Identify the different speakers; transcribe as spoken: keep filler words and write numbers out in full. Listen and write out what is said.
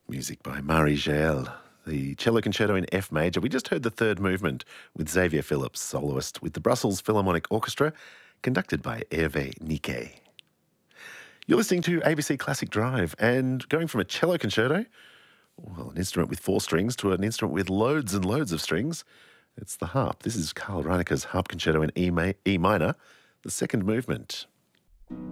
Speaker 1: Music by Marie Jael, the cello concerto in F major. We just heard the third movement with Xavier Phillips, soloist with the Brussels Philharmonic Orchestra, conducted by Hervé Niquet. You're listening to A B C Classic Drive, and going from a cello concerto, well, an instrument with four strings, to an instrument with loads and loads of strings, it's the harp. This is Carl Reineke's Harp Concerto in E, ma- E minor, the second movement.